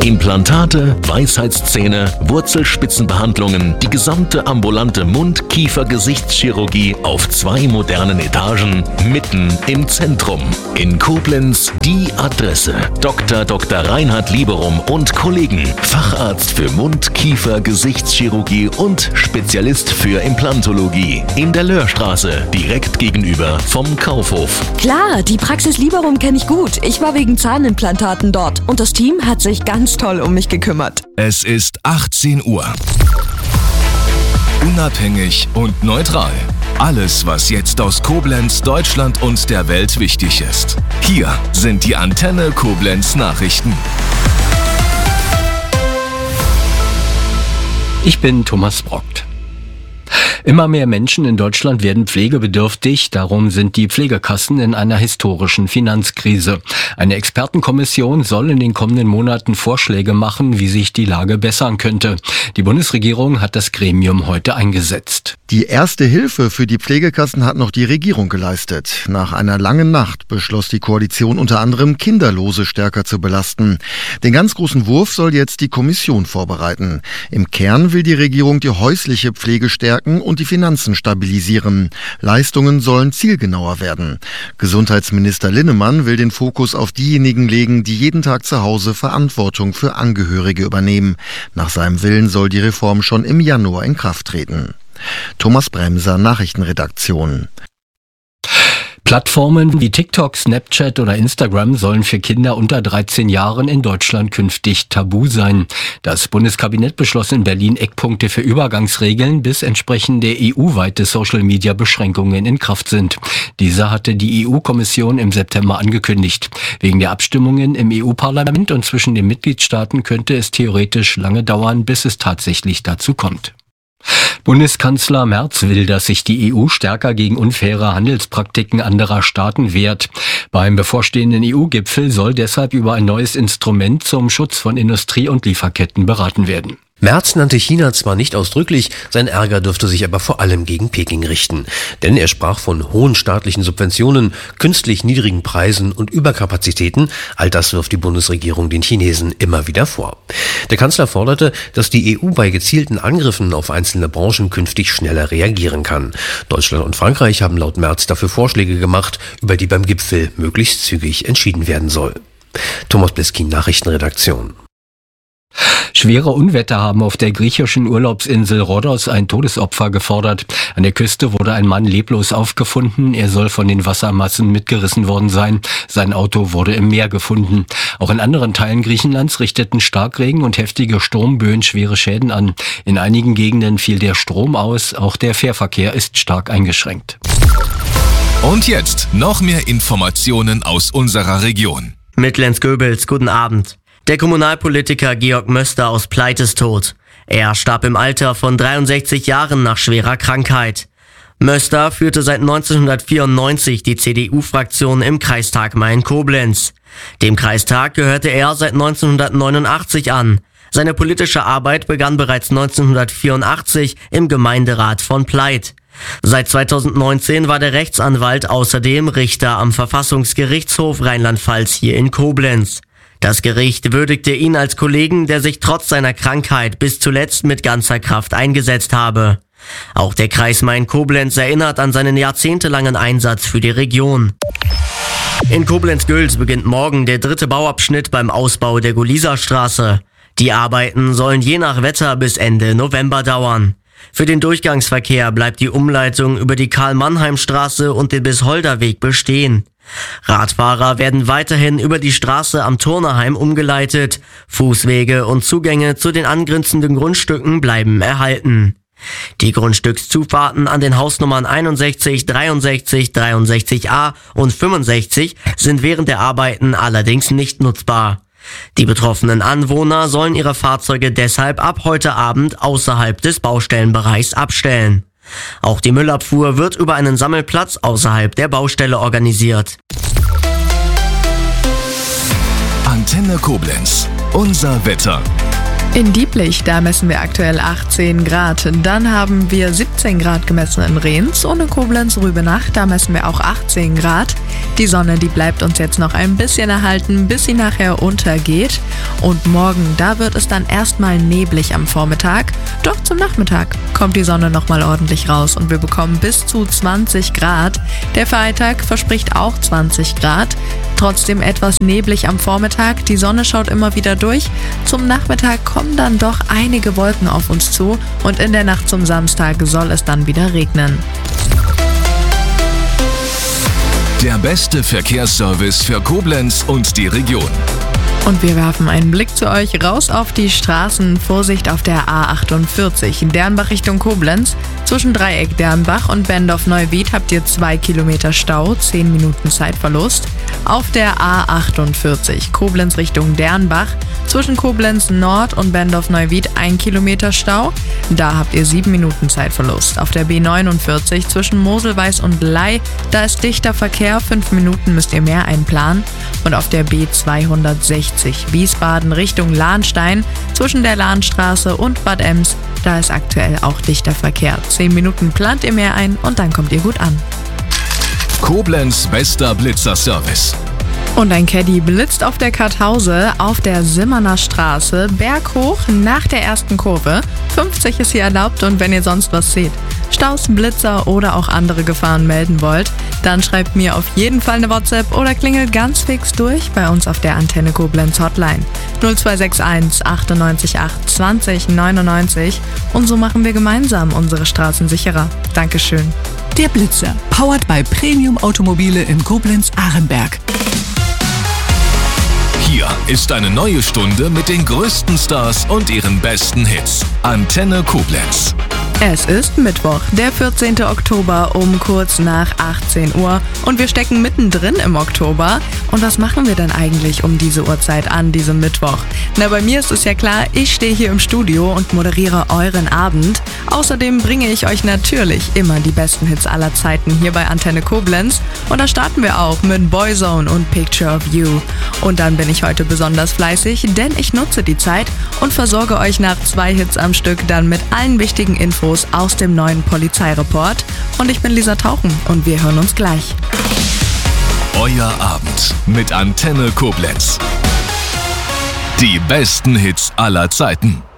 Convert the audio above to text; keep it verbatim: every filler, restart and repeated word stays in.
Implantate, Weisheitszähne, Wurzelspitzenbehandlungen, die gesamte ambulante Mund-, Kiefer-, Gesichtschirurgie auf zwei modernen Etagen, mitten im Zentrum. In Koblenz die Adresse. Doktor Doktor Reinhard Lieberum und Kollegen. Facharzt für Mund-, Kiefer-, Gesichtschirurgie und Spezialist für Implantologie. In der Löhrstraße, direkt gegenüber vom Kaufhof. Klar, die Praxis Lieberum kenne ich gut. Ich war wegen Zahnimplantaten dort und das Team hat sich ganz toll um mich gekümmert. Es ist achtzehn Uhr. Unabhängig und neutral. Alles, was jetzt aus Koblenz, Deutschland und der Welt wichtig ist. Hier sind die Antenne Koblenz Nachrichten. Ich bin Thomas Brockt. Immer mehr Menschen in Deutschland werden pflegebedürftig, darum sind die Pflegekassen in einer historischen Finanzkrise. Eine Expertenkommission soll in den kommenden Monaten Vorschläge machen, wie sich die Lage bessern könnte. Die Bundesregierung hat das Gremium heute eingesetzt. Die erste Hilfe für die Pflegekassen hat noch die Regierung geleistet. Nach einer langen Nacht beschloss die Koalition unter anderem, Kinderlose stärker zu belasten. Den ganz großen Wurf soll jetzt die Kommission vorbereiten. Im Kern will die Regierung die häusliche Pflege stärken und die Finanzen stabilisieren. Leistungen sollen zielgenauer werden. Gesundheitsminister Linnemann will den Fokus auf diejenigen legen, die jeden Tag zu Hause Verantwortung für Angehörige übernehmen. Nach seinem Willen soll die Reform schon im Januar in Kraft treten. Thomas Bremser, Nachrichtenredaktion. Plattformen wie TikTok, Snapchat oder Instagram sollen für Kinder unter dreizehn Jahren in Deutschland künftig tabu sein. Das Bundeskabinett beschloss in Berlin Eckpunkte für Übergangsregeln, bis entsprechende E U-weite Social-Media-Beschränkungen in Kraft sind. Diese hatte die E U-Kommission im September angekündigt. Wegen der Abstimmungen im E U-Parlament und zwischen den Mitgliedstaaten könnte es theoretisch lange dauern, bis es tatsächlich dazu kommt. Bundeskanzler Merz will, dass sich die E U stärker gegen unfaire Handelspraktiken anderer Staaten wehrt. Beim bevorstehenden E U-Gipfel soll deshalb über ein neues Instrument zum Schutz von Industrie und Lieferketten beraten werden. Merz nannte China zwar nicht ausdrücklich, sein Ärger dürfte sich aber vor allem gegen Peking richten. Denn er sprach von hohen staatlichen Subventionen, künstlich niedrigen Preisen und Überkapazitäten. All das wirft die Bundesregierung den Chinesen immer wieder vor. Der Kanzler forderte, dass die E U bei gezielten Angriffen auf einzelne Branchen künftig schneller reagieren kann. Deutschland und Frankreich haben laut Merz dafür Vorschläge gemacht, über die beim Gipfel möglichst zügig entschieden werden soll. Thomas Bliskin, Nachrichtenredaktion. Schwere Unwetter haben auf der griechischen Urlaubsinsel Rhodos ein Todesopfer gefordert. An der Küste wurde ein Mann leblos aufgefunden. Er soll von den Wassermassen mitgerissen worden sein. Sein Auto wurde im Meer gefunden. Auch in anderen Teilen Griechenlands richteten Starkregen und heftige Sturmböen schwere Schäden an. In einigen Gegenden fiel der Strom aus. Auch der Fährverkehr ist stark eingeschränkt. Und jetzt noch mehr Informationen aus unserer Region. Mit Lenz Goebels, guten Abend. Der Kommunalpolitiker Georg Möster aus Pleit ist tot. Er starb im Alter von dreiundsechzig Jahren nach schwerer Krankheit. Möster führte seit neunzehnhundertvierundneunzig die C D U-Fraktion im Kreistag Main-Koblenz. Dem Kreistag gehörte er seit neunzehnhundertneunundachtzig an. Seine politische Arbeit begann bereits neunzehnhundertvierundachtzig im Gemeinderat von Pleit. Seit zweitausendneunzehn war der Rechtsanwalt außerdem Richter am Verfassungsgerichtshof Rheinland-Pfalz hier in Koblenz. Das Gericht würdigte ihn als Kollegen, der sich trotz seiner Krankheit bis zuletzt mit ganzer Kraft eingesetzt habe. Auch der Kreis Main-Koblenz erinnert an seinen jahrzehntelangen Einsatz für die Region. In Koblenz-Gülz beginnt morgen der dritte Bauabschnitt beim Ausbau der Goliserstraße. Die Arbeiten sollen je nach Wetter bis Ende November dauern. Für den Durchgangsverkehr bleibt die Umleitung über die Karl-Mannheim-Straße und den Bisholderweg bestehen. Radfahrer werden weiterhin über die Straße am Turnerheim umgeleitet. Fußwege und Zugänge zu den angrenzenden Grundstücken bleiben erhalten. Die Grundstückszufahrten an den Hausnummern einundsechzig, dreiundsechzig, dreiundsechzig a und fünfundsechzig sind während der Arbeiten allerdings nicht nutzbar. Die betroffenen Anwohner sollen ihre Fahrzeuge deshalb ab heute Abend außerhalb des Baustellenbereichs abstellen. Auch die Müllabfuhr wird über einen Sammelplatz außerhalb der Baustelle organisiert. Antenne Koblenz, unser Wetter. In Dieblich, da messen wir aktuell achtzehn Grad. Dann haben wir siebzehn Grad gemessen in Rehns und in Koblenz-Rübenach, da messen wir auch achtzehn Grad. Die Sonne, die bleibt uns jetzt noch ein bisschen erhalten, bis sie nachher untergeht. Und morgen, da wird es dann erstmal neblig am Vormittag. Doch zum Nachmittag kommt die Sonne nochmal ordentlich raus und wir bekommen bis zu zwanzig Grad. Der Freitag verspricht auch zwanzig Grad. Trotzdem etwas neblig am Vormittag. Die Sonne schaut immer wieder durch. Zum Nachmittag kommen dann doch einige Wolken auf uns zu und in der Nacht zum Samstag soll es dann wieder regnen. Der beste Verkehrsservice für Koblenz und die Region. Und wir werfen einen Blick zu euch raus auf die Straßen. Vorsicht auf der A achtundvierzig, Dernbach Richtung Koblenz. Zwischen Dreieck Dernbach und Bendorf-Neuwied habt ihr zwei Kilometer Stau, zehn Minuten Zeitverlust. Auf der A achtundvierzig, Koblenz Richtung Dernbach. Zwischen Koblenz Nord und Bendorf-Neuwied ein Kilometer Stau. Da habt ihr sieben Minuten Zeitverlust. Auf der B neunundvierzig zwischen Moselweiß und Ley, da ist dichter Verkehr, fünf Minuten müsst ihr mehr einplanen. Und auf der B zweihundertsechzig Wiesbaden Richtung Lahnstein zwischen der Lahnstraße und Bad Ems, da ist aktuell auch dichter Verkehr. zehn Minuten plant ihr mehr ein und dann kommt ihr gut an. Koblenz bester Blitzerservice. Und ein Caddy blitzt auf der Karthause auf der Simmerner Straße berghoch nach der ersten Kurve. fünfzig ist hier erlaubt und wenn ihr sonst was seht, Staus, Blitzer oder auch andere Gefahren melden wollt, dann schreibt mir auf jeden Fall eine WhatsApp oder klingelt ganz fix durch bei uns auf der Antenne Koblenz Hotline null zwei sechs eins achtundneunzig acht zwanzig neunundneunzig und so machen wir gemeinsam unsere Straßen sicherer. Dankeschön. Der Blitzer, powered by Premium Automobile in Koblenz-Arenberg. Hier ist eine neue Stunde mit den größten Stars und ihren besten Hits. Antenne Koblenz. Es ist Mittwoch, der vierzehnten Oktober um kurz nach achtzehn Uhr und wir stecken mittendrin im Oktober. Und was machen wir denn eigentlich um diese Uhrzeit an diesem Mittwoch? Na, bei mir ist es ja klar, ich stehe hier im Studio und moderiere euren Abend. Außerdem bringe ich euch natürlich immer die besten Hits aller Zeiten hier bei Antenne Koblenz. Und da starten wir auch mit Boyzone und Picture of You. Und dann bin ich heute besonders fleißig, denn ich nutze die Zeit und versorge euch nach zwei Hits am Stück dann mit allen wichtigen Infos aus dem neuen Polizeireport. Und ich bin Lisa Tauchen und wir hören uns gleich. Euer Abend mit Antenne Koblenz. Die besten Hits aller Zeiten.